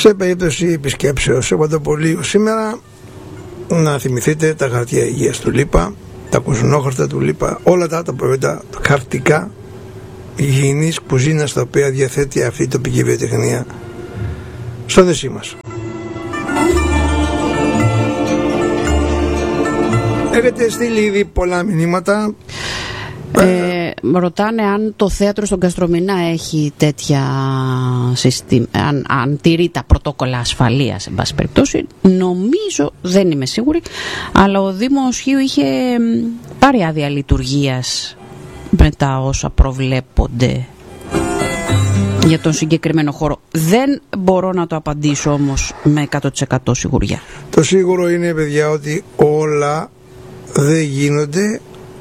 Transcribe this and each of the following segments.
Σε περίπτωση επισκέψεως σε παντοπολείο σήμερα, να θυμηθείτε τα χαρτιά υγείας του ΛΥΠΑ, τα κουζουνόχαρτα του ΛΥΠΑ, όλα τα προϊόντα χαρτικά υγιεινής κουζίνας τα οποία διαθέτει αυτή η τοπική βιοτεχνία στο δεσί μας. Έχετε στείλει ήδη πολλά μηνύματα. Ρωτάνε αν το θέατρο στον Καστρομηνά έχει τέτοια αν τηρεί τα πρωτόκολλα ασφαλείας, εν πάση περιπτώσει. Νομίζω, δεν είμαι σίγουρη, αλλά ο Δήμος Χίου είχε πάρει άδεια λειτουργίας με τα όσα προβλέπονται για τον συγκεκριμένο χώρο. Δεν μπορώ να το απαντήσω όμως με 100% σιγουριά. Το σίγουρο είναι, παιδιά, ότι όλα δεν γίνονται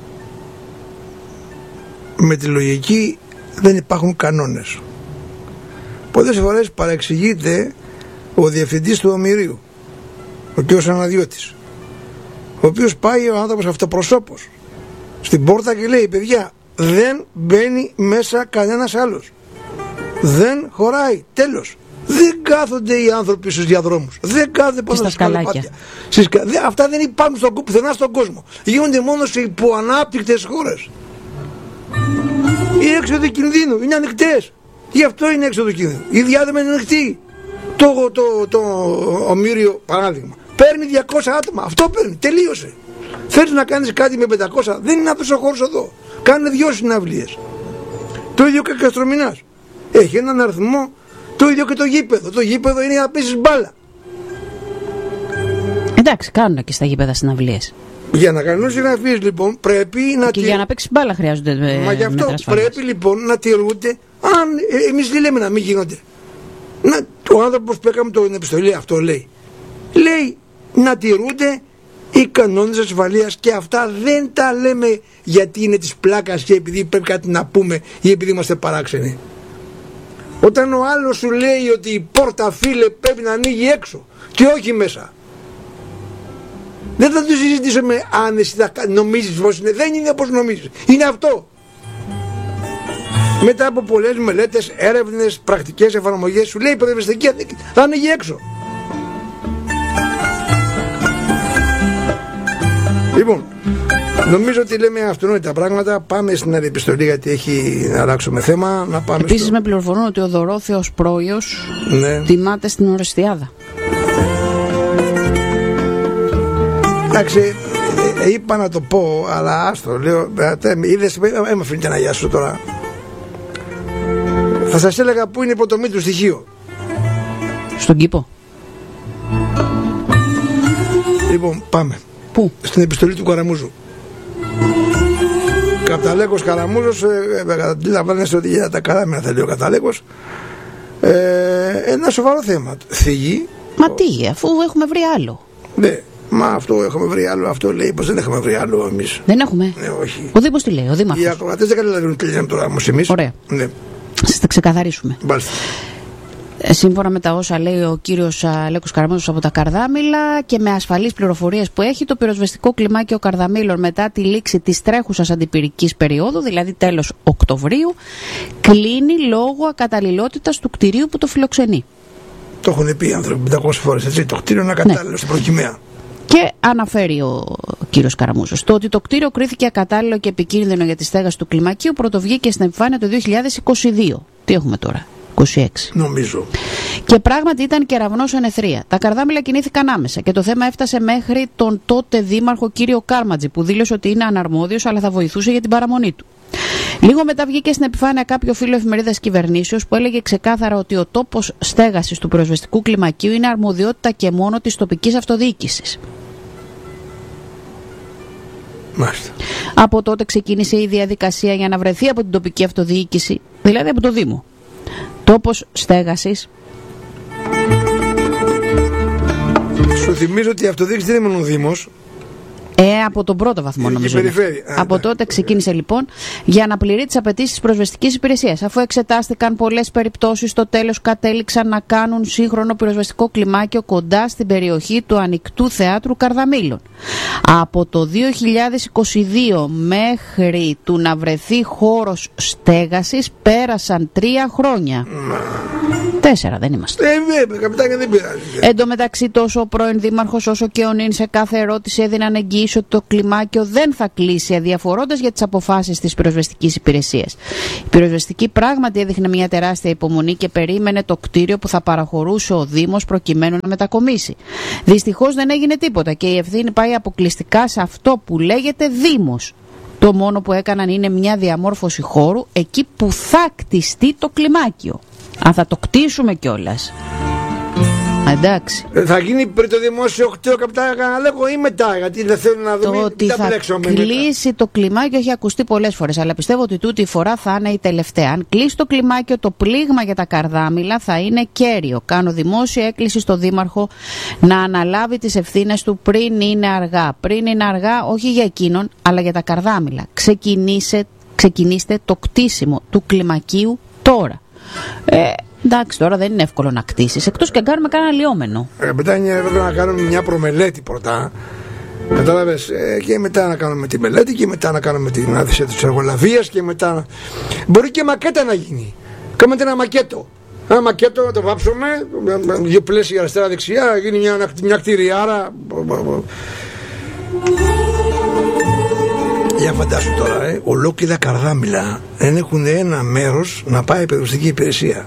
με τη λογική, δεν υπάρχουν κανόνες. Πολλές φορές παρεξηγείται ο διευθυντής του Ομηρίου, ο κ. Αναδιώτης, ο οποίος πάει ο άνθρωπος αυτοπροσώπος στην πόρτα και λέει: παιδιά, δεν μπαίνει μέσα κανένας άλλος, δεν χωράει, τέλος. Δεν κάθονται οι άνθρωποι στους διαδρόμους, δεν κάθονται πάνω στα σκαλοπάτια. Αυτά δεν υπάρχουν πουθενά στον κόσμο. Γίνονται μόνο σε υποανάπτυκτες χώρες. Οι έξοδοι κινδύνου είναι ανοιχτές. Γι' αυτό είναι έξοδο κινδύνου. Η διάδομα είναι ανοιχτή. Το Ομήριο, παράδειγμα, παίρνει 200 άτομα. Αυτό παίρνει. Τελείωσε. Θέλεις να κάνεις κάτι με 500, δεν είναι αυτός ο χώρος εδώ. Κάνουν 2 συναυλίες. Το ίδιο και Καστρομηνάς. Έχει έναν αριθμό. Το ίδιο και το γήπεδο. Το γήπεδο είναι για να παίζεις μπάλα. Εντάξει, κάνουν και στα γήπεδα συναυλίες. Για να κάνουν συναυλίες, λοιπόν, πρέπει να. Και για να παίξει μπάλα χρειάζονται. Μα γι' αυτό πρέπει, λοιπόν, να τηρούνται. Αν εμείς δεν λέμε να μην γίνονται. Ο άνθρωπος που έκαμε την επιστολή αυτό λέει να τηρούνται οι κανόνες ασφαλείας, και αυτά δεν τα λέμε γιατί είναι της πλάκας και επειδή πρέπει κάτι να πούμε ή επειδή είμαστε παράξενοι. Όταν ο άλλος σου λέει ότι η πόρτα, φίλε, πρέπει να ανοίγει έξω και όχι μέσα, δεν θα το συζητήσουμε αν εσύ θα νομίζεις πως είναι. Δεν είναι όπως νομίζεις. Είναι αυτό. Μετά από πολλές μελέτες, έρευνες, πρακτικές εφαρμογές, σου λέει η πρωτευεστική θα ανοίγει έξω. Λοιπόν, νομίζω ότι λέμε αυτονόητα πράγματα. Πάμε στην άλλη επιστολή, γιατί έχει να αλλάξουμε θέμα. Επίσης με πληροφορούν ότι ο Δωρόθεος Πρόιος τιμάται στην Ορεστιάδα. Εντάξει, είπα να το πω, αλλά άστο, λέω, είδες, με αφήνετε να γιάσω τώρα. Θα σας έλεγα πού είναι η υποτομή του στοιχείο. Στον κήπο. Λοιπόν, πάμε. Πού? Στην επιστολή του Καραμούζου. Καπταλέκος Καραμούζος, αντιλαμβάνεστε ότι για τα καράμινα θα λέει ο Καπταλέκος. Ένα σοβαρό θέμα. Θυγεί. Μα τι, αφού έχουμε βρει άλλο. Ναι. Μα αυτό έχουμε βρει άλλο. Αυτό λέει πως δεν έχουμε βρει άλλο εμείς. Δεν έχουμε. Ναι, όχι. Ο Δήμος τι λέει, ο Δήμαρχος. Οι ακροατές δεν καταλαβαίνουν τι λέμε τώρα όμως εμείς. Ωραία. Ναι. Σας τα ξεκαθαρίσουμε. Μάλιστα. Σύμφωνα με τα όσα λέει ο κύριος Αλέκος Καραμούζος από τα Καρδάμυλα και με ασφαλείς πληροφορίες που έχει, το πυροσβεστικό κλιμάκιο Καρδαμύλων μετά τη λήξη της τρέχουσας αντιπυρικής περίοδου, δηλαδή τέλος Οκτωβρίου, κλείνει λόγω ακαταλληλότητας του κτηρίου που το φιλοξενεί. Το έχουν πει οι άνθρωποι 500 φορές, έτσι. Το κτίριο είναι ακατάλληλο στην προκυμαία. Και αναφέρει ο κύριος Καραμούζος το ότι το κτίριο κρίθηκε ακατάλληλο και επικίνδυνο για τη στέγαση του κλιμακίου πρωτοβγήκε στην επιφάνεια το 2022. Τι έχουμε τώρα? 26. Νομίζω. Και πράγματι ήταν κεραυνός εν αιθρία. Τα Καρδάμυλα κινήθηκαν άμεσα και το θέμα έφτασε μέχρι τον τότε δήμαρχο κύριο Κάρματζη, που δήλωσε ότι είναι αναρμόδιος αλλά θα βοηθούσε για την παραμονή του. Λίγο μετά βγήκε στην επιφάνεια κάποιο φίλο εφημερίδας κυβερνήσεως που έλεγε ξεκάθαρα ότι ο τόπος στέγασης του πυροσβεστικού κλιμακίου είναι αρμοδιότητα και μόνο της τοπικής αυτοδιοίκησης. Μάλιστα. Από τότε ξεκίνησε η διαδικασία για να βρεθεί από την τοπική αυτοδιοίκηση, δηλαδή από το Δήμο, τόπος στέγασης. Σου θυμίζω ότι η αυτοδιοίκηση δεν είναι μόνο ο Δήμος. Από τον πρώτο βαθμό νομίζω. Από ναι. τότε ξεκίνησε λοιπόν για να πληρεί τις απαιτήσεις της πυροσβεστικής υπηρεσίας. Αφού εξετάστηκαν πολλές περιπτώσεις, στο τέλος κατέληξαν να κάνουν σύγχρονο πυροσβεστικό κλιμάκιο κοντά στην περιοχή του Ανοιχτού Θεάτρου Καρδαμύλων. Από το 2022 μέχρι του να βρεθεί χώρος στέγασης πέρασαν 3 χρόνια. 4 δεν είμαστε. Καπιτάνια, δεν πειράζει. Εν τω μεταξύ, τόσο ο πρώην δήμαρχος όσο και ο νυν σε κάθε ερώτηση έδιναν εγγυήσεις ότι το κλιμάκιο δεν θα κλείσει, αδιαφορώντας για τις αποφάσεις της πυροσβεστικής υπηρεσίας. Η πυροσβεστική πράγματι έδειχνε μια τεράστια υπομονή και περίμενε το κτίριο που θα παραχωρούσε ο Δήμος προκειμένου να μετακομίσει. Δυστυχώς δεν έγινε τίποτα και η ευθύνη πάει αποκλειστικά σε αυτό που λέγεται Δήμος. Το μόνο που έκαναν είναι μια διαμόρφωση χώρου εκεί που θα κτιστεί το κλιμάκιο. Αν θα το κτίσουμε κιόλας. Εντάξει. Θα γίνει πριν το δημόσιο κτίριο, καπιτάνια, λέγω, ή μετά, γιατί δεν θέλω να δούμε. Το ότι θα κλείσει το κλιμάκιο έχει ακουστεί πολλές φορές, αλλά πιστεύω ότι τούτη η φορά θα είναι η τελευταία. Αν κλείσει το κλιμάκιο, το πλήγμα για τα καρδάμηλα θα είναι κέριο. Κάνω δημόσια έκκληση στο Δήμαρχο να αναλάβει τις ευθύνες του πριν είναι αργά. Πριν είναι αργά, όχι για εκείνον, αλλά για τα καρδάμηλα. Ξεκινήστε το κτίσιμο του κλιμακίου τώρα. Εντάξει, τώρα δεν είναι εύκολο να κτίσεις, εκτός και αν κάνουμε κανένα λιόμενο. Πετάνια, έπρεπε να κάνουμε μια προμελέτη πρώτα. Κατάλαβες, και μετά να κάνουμε τη μελέτη και μετά να κάνουμε την άδεια της εργολαβίας και μετά. Μπορεί και μακέτα να γίνει. Κάνουμε ένα μακέτο. Ένα μακέτο να το βάψουμε, δύο πλαίσια αριστερά-δεξιά, γίνει μια κτηριάρα. Για φαντάσου τώρα, ολόκληρα καρδάμηλα δεν έχουν ένα μέρος να πάει πυροσβεστική υπηρεσία.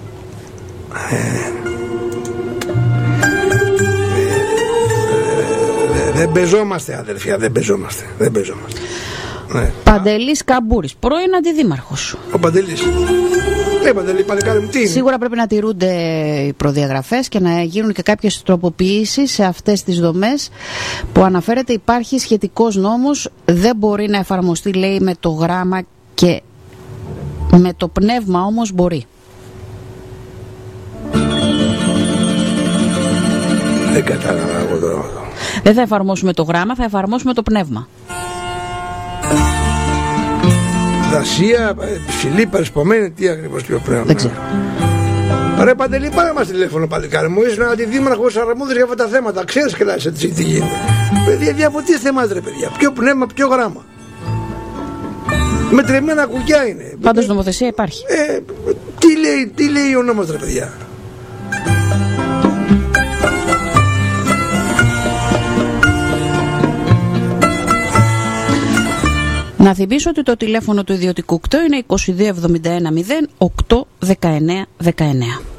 Δεν παίζομαστε, αδελφιά, δεν παίζομαστε. Ναι. Παντελής Καμπούρης, πρώην αντιδήμαρχος. Ο Παντελής. Παντελή, παλικάρι μου, τι είναι? Σίγουρα πρέπει να τηρούνται οι προδιαγραφές και να γίνουν και κάποιες τροποποιήσεις σε αυτές τις δομές που αναφέρεται. Υπάρχει σχετικός νόμος, δεν μπορεί να εφαρμοστεί, λέει, με το γράμμα, και με το πνεύμα όμως μπορεί. Δεν κατάλαβα εγώ τώρα. Δεν θα εφαρμόσουμε το γράμμα, θα εφαρμόσουμε το πνεύμα. Δασία, ψηλή, παρισπομένη, τι ακριβώς πιο πνεύμα? Δεν ξέρω. Ρε Παντελή, πάρε μας τηλέφωνο, παλικάρι μου. Ήσουν αντιδήμαρχος αρμόδιος για αυτά τα θέματα. Ξέρεις και λάζε τι γίνεται. Παιδιά, από τι θέματα, ρε παιδιά? Ποιο πνεύμα, ποιο γράμμα? Μετρημένα κουκιά είναι. Πάντως νομοθεσία υπάρχει. Τι λέει ο νόμος, ρε παιδιά? Να θυμίσω ότι το τηλέφωνο του ιδιωτικού κτέου είναι 2271 0 8 19 19.